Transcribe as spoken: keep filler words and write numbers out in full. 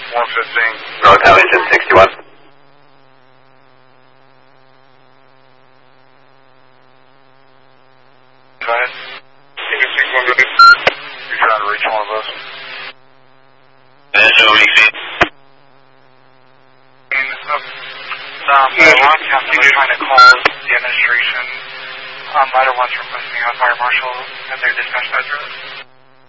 one fifteen. North Ellington sixty-one. Go ahead. You can see one minute. You're trying to reach one of us. That's what we see. Um, the alarm captain was trying to call the administration. Um, Ladder one's requesting a fire marshal at their dispatch address.